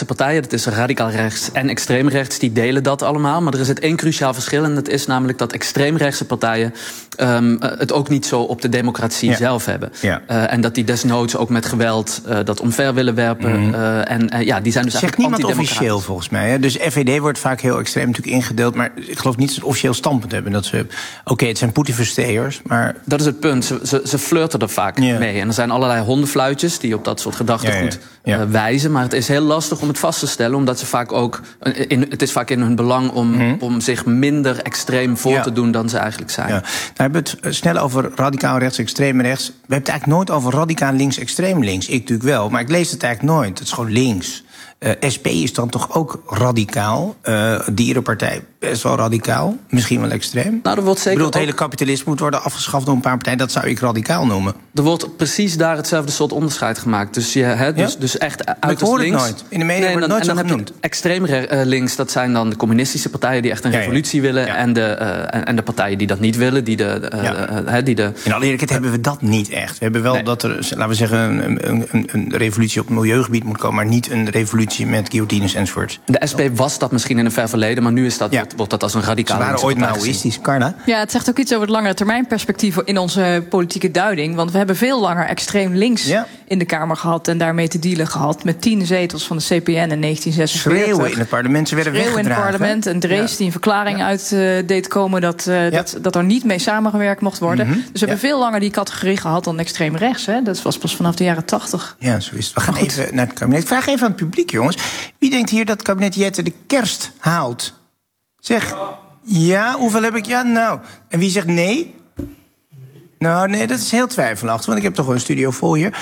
partijen, dat is radicaal rechts en extreem rechts, die delen dat allemaal. Maar er is het één cruciaal verschil en dat is namelijk dat extreemrechtse partijen het ook niet zo op de democratie zelf hebben. Ja. En dat die desnoods ook met geweld dat omver willen werpen. Die zijn dus zegt niemand officieel volgens mij. Hè? Dus FVD wordt vaak heel extreem natuurlijk ingedeeld, maar ik geloof niet dat ze een officieel standpunt hebben. Dat ze, het zijn Poetin-versteers, maar dat is het punt. Ze flirten er vaak mee. En er zijn allerlei hondenfluitjes die op dat soort gedachtegoed wijzen. Maar het is heel lastig om het vast te stellen, omdat ze vaak ook het is vaak in hun belang om zich minder extreem voor te doen dan ze eigenlijk zijn. Ja. Nou, we hebben het snel over radicaal rechts, extreem rechts. We hebben het eigenlijk nooit over radicaal links, extreem links. Ik natuurlijk wel, maar ik lees het eigenlijk nooit. Het is gewoon links. SP is dan toch ook radicaal. Dierenpartij best wel radicaal. Misschien wel extreem. Nou, er wordt zeker het hele kapitalisme moet worden afgeschaft door een paar partijen. Dat zou ik radicaal noemen. Er wordt precies daar hetzelfde soort onderscheid gemaakt. Dus, dus echt uiterst links. Ik hoor het nooit. In de media wordt het nooit zo genoemd. Extreem links, dat zijn dan de communistische partijen die echt een revolutie willen. Ja. En de partijen die dat niet willen. Die de in alle eerlijkheid hebben we dat niet echt. We hebben wel dat er, laten we zeggen, een revolutie op milieugebied moet komen, maar niet een revolutie met guillotines enzovoort. De SP was dat misschien in een ver verleden, maar nu is dat, wordt dat als een radicaal. Ze waren ooit maoïstisch. Carla? Ja, het zegt ook iets over het langere termijn perspectief in onze politieke duiding. Want we hebben veel langer extreem links in de Kamer gehad en daarmee te dealen gehad. Met 10 zetels van de CPN in 1946. Schreeuwen in het parlement, ze werden weggedragen. In het parlement en Drees die een verklaring uit deed komen dat er niet mee samengewerkt mocht worden. Dus we hebben veel langer die categorie gehad dan extreem rechts. Hè? Dat was pas vanaf de jaren 80. Ja, zo is het. We gaan even naar het kabinet. Ik vraag even aan het publiek, jongens. Wie denkt hier dat het kabinet Jette de kerst haalt? Zeg, hoeveel heb ik? Ja, nou. En wie zegt nee? Nou, nee, dat is heel twijfelachtig, want ik heb toch wel een studio vol hier.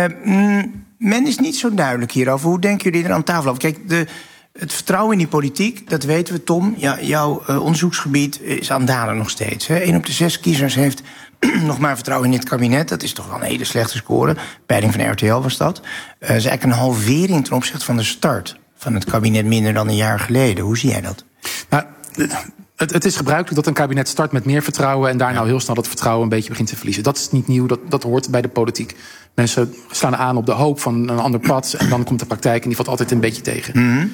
Men is niet zo duidelijk hierover. Hoe denken jullie er aan tafel over? Kijk, het vertrouwen in die politiek, dat weten we, Tom. Ja, jouw onderzoeksgebied is aan het dalen nog steeds. 1 op de 6 kiezers heeft nog maar vertrouwen in dit kabinet. Dat is toch wel een hele slechte score. Peiling van RTL was dat. Dat is eigenlijk een halvering ten opzichte van de start van het kabinet minder dan een jaar geleden. Hoe zie jij dat? Nou, het is gebruikelijk dat een kabinet start met meer vertrouwen en daar nou heel snel dat vertrouwen een beetje begint te verliezen. Dat is niet nieuw, dat hoort bij de politiek. Mensen slaan aan op de hoop van een ander pad en dan komt de praktijk en die valt altijd een beetje tegen.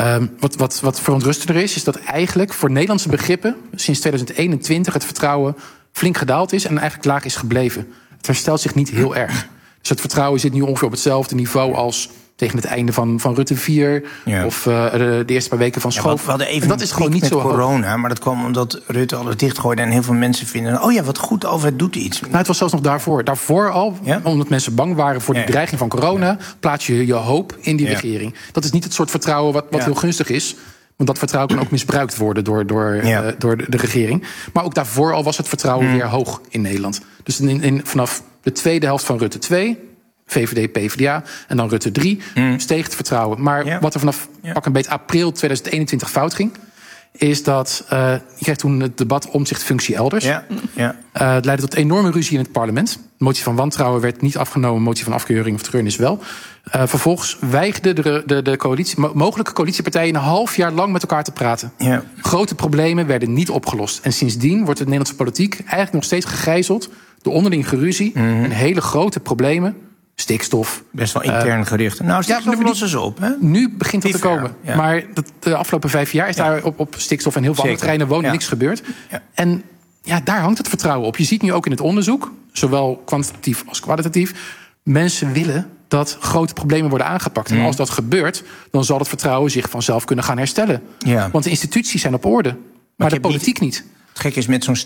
Wat verontrustender is dat eigenlijk voor Nederlandse begrippen sinds 2021 het vertrouwen flink gedaald is en eigenlijk laag is gebleven. Het herstelt zich niet heel erg. Dus het vertrouwen zit nu ongeveer op hetzelfde niveau als tegen het einde van Rutte 4 of de eerste paar weken van Schoof. We hadden even dat is gewoon niet zo corona, hoog. Maar dat kwam omdat Rutte alles dichtgooide en heel veel mensen vinden, wat goed, de overheid doet iets. Nou, het was zelfs nog daarvoor. Daarvoor al, omdat mensen bang waren voor de dreiging van corona, plaats je hoop in die regering. Dat is niet het soort vertrouwen wat heel gunstig is. Want dat vertrouwen kan ook misbruikt worden door de regering. Maar ook daarvoor al was het vertrouwen weer hoog in Nederland. Dus vanaf de tweede helft van Rutte 2, VVD, PvdA en dan Rutte 3, steeg het vertrouwen. Maar wat er vanaf pak een beetje april 2021 fout ging, is dat je kreeg toen het debat Omtzigt-functie elders. Het leidde tot enorme ruzie in het parlement. De motie van wantrouwen werd niet afgenomen, motie van afkeuring of treurnis wel. Vervolgens weigerden de mogelijke coalitiepartijen een half jaar lang met elkaar te praten. Grote problemen werden niet opgelost. En sindsdien wordt de Nederlandse politiek eigenlijk nog steeds gegijzeld door onderling geruzie en hele grote problemen. Stikstof. Best wel intern gericht. Nou, stikstof lossen ze op, hè? Nu begint dat te komen. Ja. Maar de afgelopen 5 jaar is daar op stikstof en heel veel andere terreinen wonen niks gebeurd. En daar hangt het vertrouwen op. Je ziet nu ook in het onderzoek, zowel kwantitatief als kwalitatief, mensen willen dat grote problemen worden aangepakt. En als dat gebeurt, dan zal het vertrouwen zich vanzelf kunnen gaan herstellen. Want de instituties zijn op orde, maar de politiek niet. Het gek is met zo'n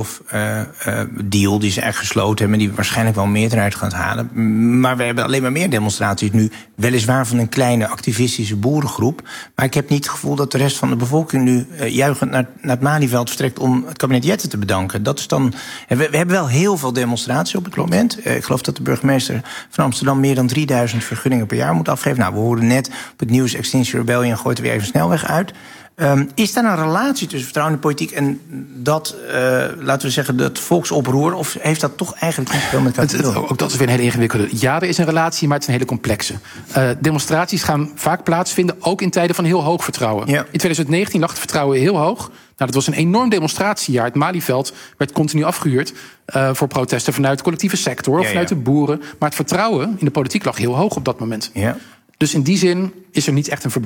stikstofdeal die ze echt gesloten hebben, die waarschijnlijk wel een meerderheid gaat halen. Maar we hebben alleen maar meer demonstraties nu. Weliswaar van een kleine activistische boerengroep. Maar ik heb niet het gevoel dat de rest van de bevolking nu juichend naar het Malieveld vertrekt om het kabinet Jette te bedanken. Dat is dan. We hebben wel heel veel demonstraties op het moment. Ik geloof dat de burgemeester van Amsterdam meer dan 3000 vergunningen per jaar moet afgeven. Nou, we hoorden net op het nieuws Extinction Rebellion gooit er weer even snelweg uit. Is daar een relatie tussen vertrouwen in de politiek en dat, laten we zeggen, dat volksoproer? Of heeft dat toch eigenlijk niet veel met elkaar te doen? Ook dat is weer een hele ingewikkelde. Ja, er is een relatie, maar het is een hele complexe. Demonstraties gaan vaak plaatsvinden, ook in tijden van heel hoog vertrouwen. In 2019 lag het vertrouwen heel hoog. Nou, dat was een enorm demonstratiejaar. Het Malieveld werd continu afgehuurd voor protesten vanuit de collectieve sector of vanuit de boeren. Maar het vertrouwen in de politiek lag heel hoog op dat moment. Dus in die zin is er niet echt een verbinding.